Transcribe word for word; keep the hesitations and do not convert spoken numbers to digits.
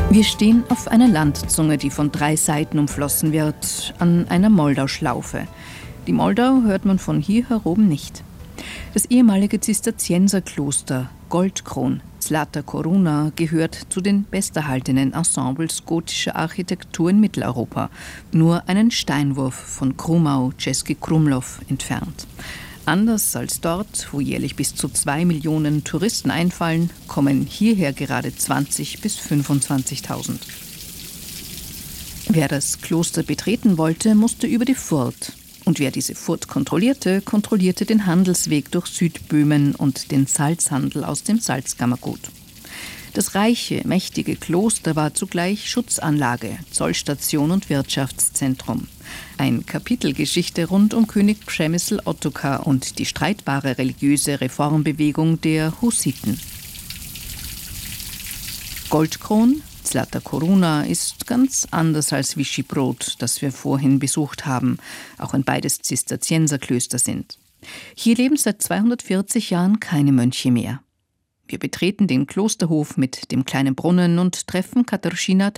Wir stehen auf einer Landzunge, die von drei Seiten umflossen wird, an einer Moldauschlaufe. Die Moldau hört man von hier heroben nicht. Das ehemalige Zisterzienserkloster Goldkron Zlata Coruna gehört zu den besterhaltenen Ensembles gotischer Architektur in Mitteleuropa, nur einen Steinwurf von Krumau, Český Krumlov entfernt. Anders als dort, wo jährlich bis zu zwei Millionen Touristen einfallen, kommen hierher gerade zwanzig bis fünfundzwanzigtausend. Wer das Kloster betreten wollte, musste über die Furt. Und wer diese Furt kontrollierte, kontrollierte den Handelsweg durch Südböhmen und den Salzhandel aus dem Salzkammergut. Das reiche, mächtige Kloster war zugleich Schutzanlage, Zollstation und Wirtschaftszentrum. Ein Kapitel Geschichte rund um König Przemysl Ottokar und die streitbare religiöse Reformbewegung der Hussiten. Goldkron, Zlata Coruna, ist ganz anders als Vyšší Brod, das wir vorhin besucht haben, auch wenn beides Zisterzienserklöster sind. Hier leben seit zweihundertvierzig Jahren keine Mönche mehr. Wir betreten den Klosterhof mit dem kleinen Brunnen und treffen Katarzyna